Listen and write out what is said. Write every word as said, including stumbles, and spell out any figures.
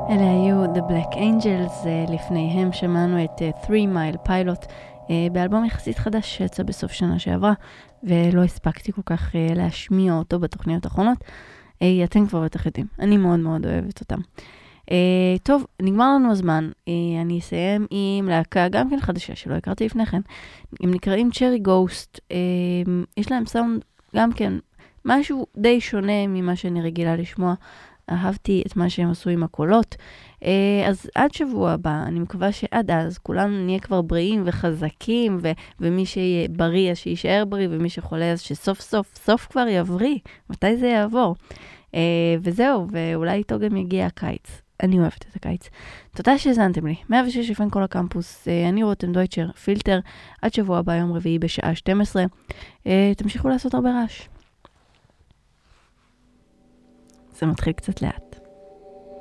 אלה היו The Black Angels, לפניהם שמענו את Three Mile Pilot, באלבום יחסית חדש שיצא בסוף שנה שעברה, ולא הספקתי כל כך להשמיע אותו בתוכניות האחרונות. אתם כבר בטח יודעים, אני מאוד מאוד אוהבת אותם. טוב, נגמר לנו הזמן, אני אסיים עם להקה גם כן חדשה שלא הכרתי לפני כן, הם נקראים Cherry Ghost, יש להם סאונד גם כן משהו די שונה ממה שאני רגילה לשמוע, אהבתי את מה שהם עשו עם הקולות. אז עד שבוע הבא, אני מקווה שעד אז כולנו נהיה כבר בריאים וחזקים, ו- ומי שיהיה בריא אז שישאר בריא, ומי שחולה אז שסוף סוף סוף כבר יבריא. מתי זה יעבור? וזהו, ואולי איתו גם יגיע הקיץ. אני אוהבת את הקיץ. תודה שהזנתם לי. מאה ושש אפ אם כל הקמפוס. אני רותם דויטשר, פילטר. עד שבוע הבא, יום רביעי בשעה שתים עשרה. תמשיכו לעשות הרבה רעש. זה מתחיל קצת לאט.